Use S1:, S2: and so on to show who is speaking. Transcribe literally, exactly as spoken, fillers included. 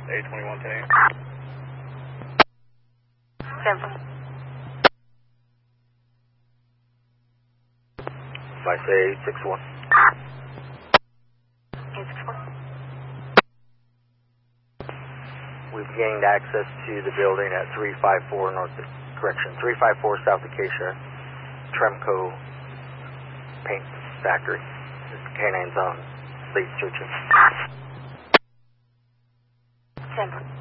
S1: A twenty-one ten.
S2: Simple.
S3: I say eight six one.
S2: eight six one.
S3: We've gained access to the building at three five four North, correction, three five four South Acacia, Tremco Paint Factory. Canine's on, lead searching.
S2: Simple.